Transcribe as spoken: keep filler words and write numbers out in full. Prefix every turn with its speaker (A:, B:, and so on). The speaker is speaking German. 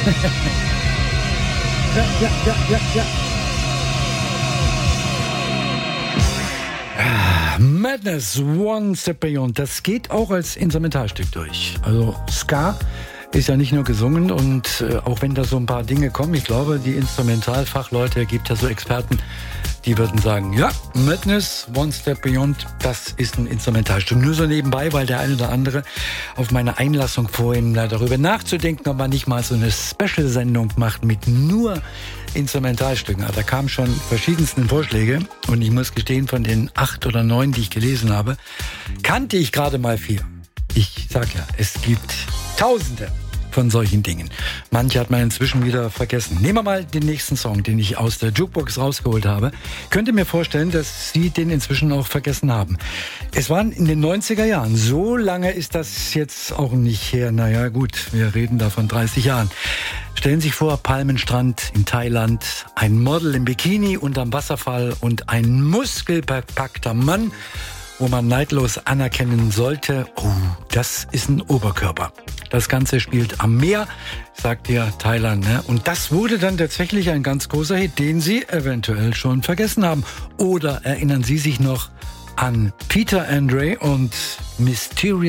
A: ja, ja, ja, ja, ja. Ah, Madness, One Step Beyond. Das geht auch als Instrumentalstück durch. Also Ska ist ja nicht nur gesungen und äh, auch wenn da so ein paar Dinge kommen, ich glaube, die Instrumentalfachleute, gibt ja so Experten, die würden sagen, ja, Madness, One Step Beyond, das ist ein Instrumentalstück. Nur so nebenbei, weil der eine oder andere auf meine Einlassung vorhin darüber nachzudenken, ob man nicht mal so eine Special-Sendung macht mit nur Instrumentalstücken. Also da kamen schon verschiedensten Vorschläge und ich muss gestehen, von den acht oder neun, die ich gelesen habe, kannte ich gerade mal vier. Ich sag ja, es gibt Tausende von solchen Dingen. Manche hat man inzwischen wieder vergessen. Nehmen wir mal den nächsten Song, den ich aus der Jukebox rausgeholt habe. Könnt ihr mir vorstellen, dass Sie den inzwischen auch vergessen haben? Es waren in den neunziger Jahren. So lange ist das jetzt auch nicht her. Naja gut, wir reden da von dreißig Jahren. Stellen Sie sich vor, Palmenstrand in Thailand, ein Model im Bikini unterm Wasserfall und ein muskelbepackter Mann, wo man neidlos anerkennen sollte, oh, das ist ein Oberkörper. Das Ganze spielt am Meer, sagt ja Thailand, ne? Und das wurde dann tatsächlich ein ganz großer Hit, den Sie eventuell schon vergessen haben. Oder erinnern Sie sich noch an Peter Andre und Mysterious